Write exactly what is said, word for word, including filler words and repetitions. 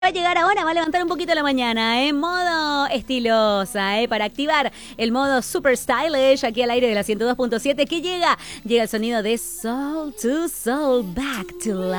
Va a llegar ahora, va a levantar un poquito la mañana, ¿eh? Modo estilosa, ¿eh? Para activar el modo super stylish aquí al aire de la ciento dos punto siete. ¿Qué llega? Llega el sonido de Soul to Soul, Back to Life.